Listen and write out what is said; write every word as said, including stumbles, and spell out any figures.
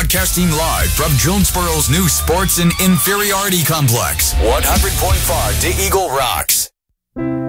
Broadcasting live from Jonesboro's new Sports and Inferiority Complex. one hundred point five The Eagle Rocks.